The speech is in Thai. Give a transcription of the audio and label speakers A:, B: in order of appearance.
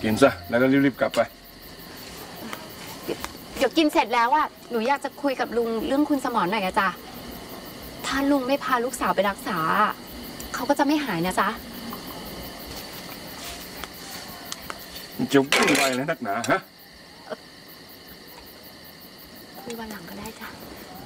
A: กินซะแล้วก็รีบๆกลับไป
B: เดี๋ยวกินเสร็จแล้วอ่ะหนูอยากจะคุยกับลุงเรื่องคุณสมรหน่อยอะจ๊ะถ้าลุงไม่พาลูกสาวไปรักษาเขาก็จะไม่หายนะจ๊ะ
A: จะวุ่นวายอะไรนักหนาฮะ
B: คุยวันหลังก็ได้จ้ะ